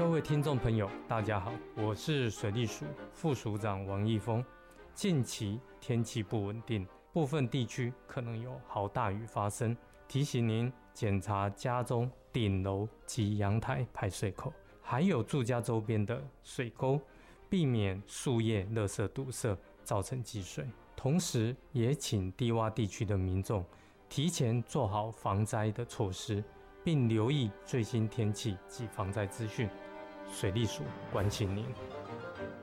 各位听众朋友，大家好，我是水利署副署长王义峰。近期天气不稳定，部分地区可能有豪大雨发生，提醒您检查家中顶楼及阳台排水口，还有住家周边的水沟，避免树叶、垃圾堵塞，造成积水。同时，也请低洼地区的民众提前做好防灾的措施，并留意最新天气及防灾资讯。水利署关心您。